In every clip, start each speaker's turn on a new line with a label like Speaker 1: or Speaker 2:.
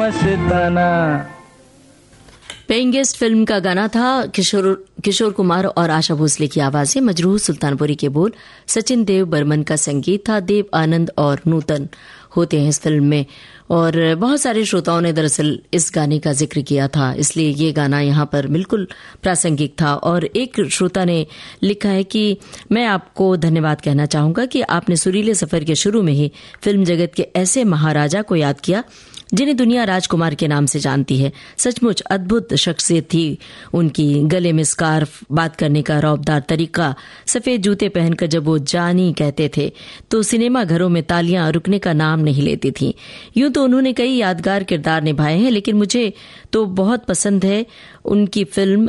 Speaker 1: मस्ताना।
Speaker 2: Paying guest film का गाना था। किशोर कुमार और आशा भोसले की आवाजें, मजरूह सुल्तानपुरी के बोल, सचिन देव बर्मन का संगीत था। देव आनंद और नूतन होते हैं इस फिल्म में, और बहुत सारे श्रोताओं ने दरअसल इस गाने का जिक्र किया था, इसलिए ये गाना यहाँ पर बिल्कुल प्रासंगिक था। और एक श्रोता ने लिखा है कि मैं आपको धन्यवाद कहना चाहूंगा कि आपने सुरीले सफर के शुरू में ही फिल्म जगत के ऐसे महाराजा को याद किया जिन्हें दुनिया राजकुमार के नाम से जानती है। सचमुच अद्भुत शख्सियत थी उनकी, गले में स्कार्फ, बात करने का रौबदार तरीका, सफेद जूते पहनकर जब वो जानी कहते थे तो सिनेमा घरों में तालियां रुकने का नाम नहीं लेती थीं। यूं तो उन्होंने कई यादगार किरदार निभाए हैं, लेकिन मुझे तो बहुत पसंद है उनकी फिल्म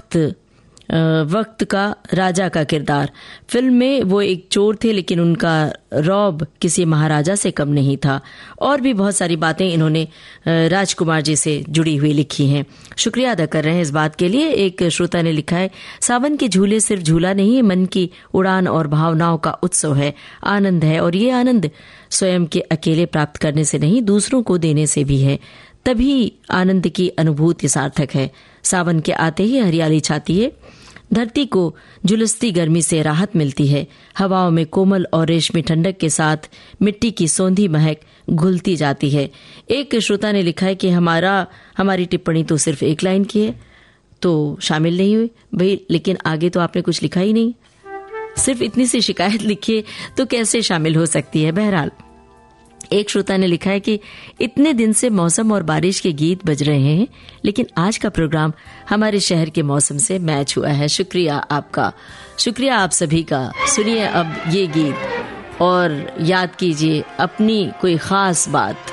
Speaker 2: वक्त का राजा का किरदार। फिल्म में वो एक चोर थे, लेकिन उनका रौब किसी महाराजा से कम नहीं था। और भी बहुत सारी बातें इन्होंने राजकुमार जी से जुड़ी हुई लिखी हैं। शुक्रिया अदा कर रहे हैं इस बात के लिए। एक श्रोता ने लिखा है, सावन के झूले सिर्फ झूला नहीं है, मन की उड़ान और भावनाओं का उत्सव है, आनंद है। और ये आनंद स्वयं के अकेले प्राप्त करने से नहीं, दूसरों को देने से भी है, तभी आनंद की अनुभूति सार्थक है। सावन के आते ही हरियाली छाती है, धरती को झुलसती गर्मी से राहत मिलती है, हवाओं में कोमल और रेशमी ठंडक के साथ मिट्टी की सौंधी महक घुलती जाती है। एक श्रोता ने लिखा है कि हमारी टिप्पणी तो सिर्फ एक लाइन की है, तो शामिल नहीं हुई भाई, लेकिन आगे तो आपने कुछ लिखा ही नहीं, सिर्फ इतनी सी शिकायत लिखिए तो कैसे शामिल हो सकती है। बहरहाल एक श्रोता ने लिखा है कि इतने दिन से मौसम और बारिश के गीत बज रहे हैं, लेकिन आज का प्रोग्राम हमारे शहर के मौसम से मैच हुआ है। शुक्रिया आपका, शुक्रिया आप सभी का। सुनिए अब ये गीत और याद कीजिए अपनी कोई खास बात।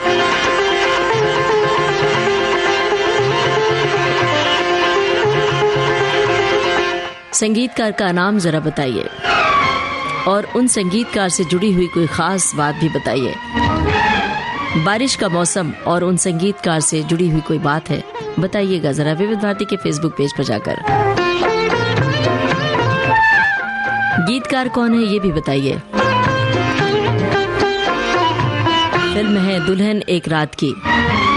Speaker 2: संगीतकार का नाम जरा बताइए और उन संगीतकार से जुड़ी हुई कोई खास बात भी बताइए। बारिश का मौसम और उन संगीतकार से जुड़ी हुई कोई बात है, बताइएगा जरा विविध भारती के फेसबुक पेज पर जाकर। गीतकार कौन है ये भी बताइए। फिल्म है दुल्हन एक रात की।